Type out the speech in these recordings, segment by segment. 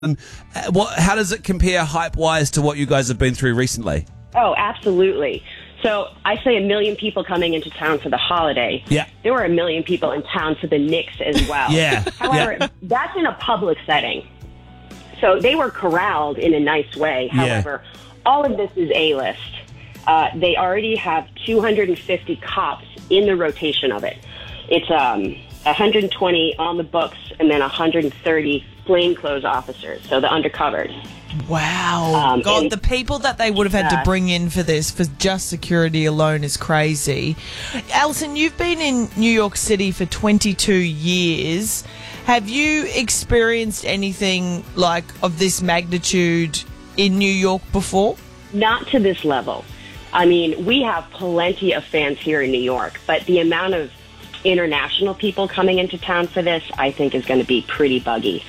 How does it compare hype-wise to what you guys have been through recently? Oh, absolutely. So I say 1 million people coming into town for the holiday. Yeah. There were 1 million people in town for the Knicks as well. Yeah. However, that's in a public setting. So they were corralled in a nice way. However, all of this is A-list. They already have 250 cops in the rotation of it. It's 120 on the books and then 130 plainclothes officers, so the undercovers. Wow. God, the people that they would have had to bring in for this, for just security alone, is crazy. Alison, you've been in New York City for 22 years. Have you experienced anything like of this magnitude in New York before? Not to this level. I mean, we have plenty of fans here in New York, but the amount of international people coming into town for this, I think, is going to be pretty buggy.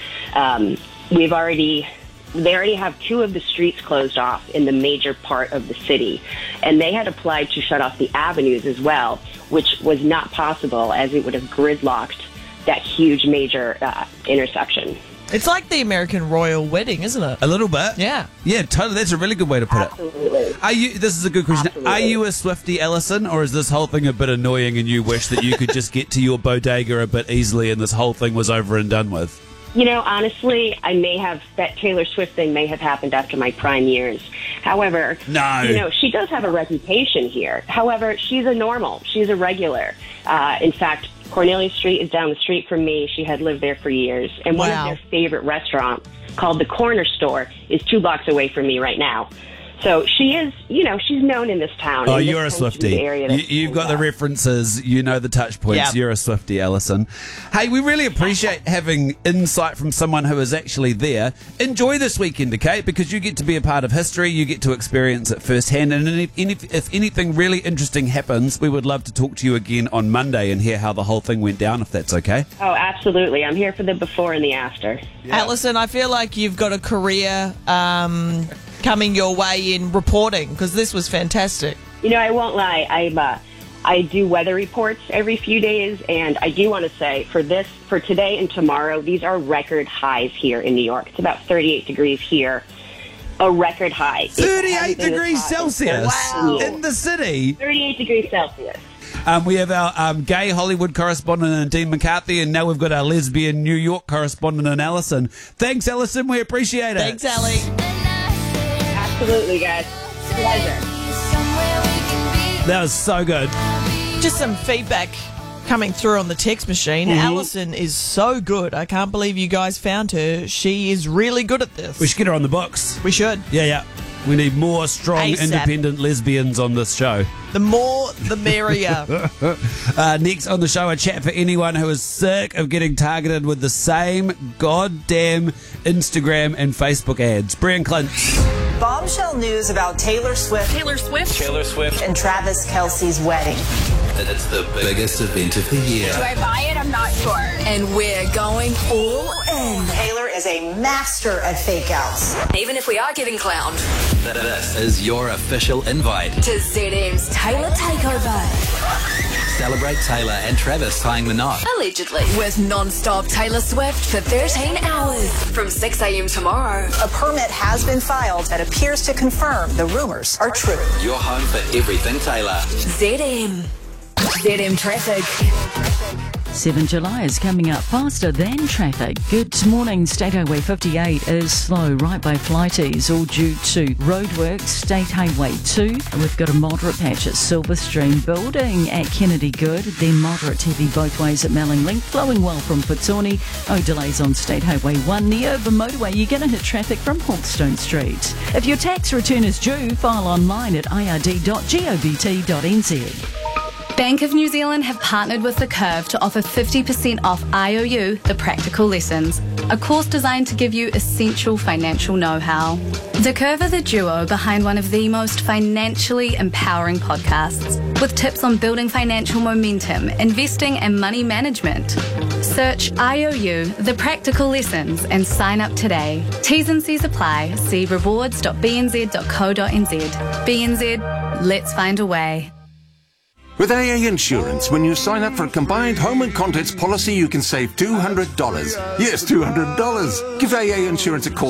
They already have 2 of the streets closed off in the major part of the city, and they had applied to shut off the avenues as well, which was not possible as it would have gridlocked that huge major intersection. It's like the American royal wedding, isn't it? A little bit. Yeah. Yeah, totally. That's a really good way to put Absolutely. This is a good question. Absolutely. Are you a Swiftie, Alison, or is this whole thing a bit annoying and you wish that you could just get to your bodega a bit easily and this whole thing was over and done with? You know, honestly, that Taylor Swift thing may have happened after my prime years. However, she does have a reputation here. However, she's a normal. She's a regular. In fact, Cornelia Street is down the street from me. She had lived there for years. And one of their favorite restaurants, called the Corner Store, is 2 blocks away from me right now. So she is, she's known in this town. Oh, you're a Swiftie. You've got the references. You know the touch points. Yep. You're a Swiftie, Alison. Hey, we really appreciate having insight from someone who is actually there. Enjoy this weekend, okay? Because you get to be a part of history. You get to experience it firsthand. And if anything really interesting happens, we would love to talk to you again on Monday and hear how the whole thing went down, if that's okay. Oh, absolutely. I'm here for the before and the after. Yeah. Alison, I feel like you've got a career coming your way in reporting, because this was fantastic. I won't lie. I do weather reports every few days, and I do want to say for today and tomorrow, these are record highs here in New York. It's about 38 degrees here. A record high. 38 degrees Celsius in the city. 38 degrees Celsius. We have our gay Hollywood correspondent, Dean McCarthy, and now we've got our lesbian New York correspondent, Alison. Thanks, Alison. We appreciate it. Thanks, Ali. Absolutely, guys. Pleasure. That was so good. Just some feedback coming through on the text machine. Alison is so good. I can't believe you guys found her. She is really good at this. We should get her on the books. We should. Yeah. We need more strong, independent lesbians on this show. The more, the merrier. Next on the show, a chat for anyone who is sick of getting targeted with the same goddamn Instagram and Facebook ads. Brian Clint. Bombshell news about Taylor Swift and Travis Kelce's wedding. It's the biggest event of the year. Do I buy it? I'm not sure. And we're going all in. Taylor is a master at fake outs. Even if we are getting clowned. This is your official invite to ZM's Taylor Takeover. Celebrate Taylor and Travis tying the knot. Allegedly. With non-stop Taylor Swift for 13 hours. From 6 a.m. tomorrow. A permit has been filed that appears to confirm the rumors are true. Your home for everything Taylor. ZM Traffic. 7 July is coming up faster than traffic. Good morning. State Highway 58 is slow right by Flighties, all due to roadworks. State Highway 2, we've got a moderate patch at Silverstream building at Kennedy Good, then moderate heavy both ways at Melling Link, flowing well from Putoni. No delays on State Highway 1. The urban motorway, you're going to hit traffic from Hawkstone Street. If your tax return is due, file online at ird.govt.nz. Bank of New Zealand have partnered with The Curve to offer 50% off IOU, The Practical Lessons, a course designed to give you essential financial know-how. The Curve are the duo behind one of the most financially empowering podcasts, with tips on building financial momentum, investing and money management. Search IOU, The Practical Lessons, and sign up today. T's and C's apply. See rewards.bnz.co.nz. BNZ, let's find a way. With AA Insurance, when you sign up for a combined home and contents policy, you can save $200. Yes, $200. Give AA Insurance a call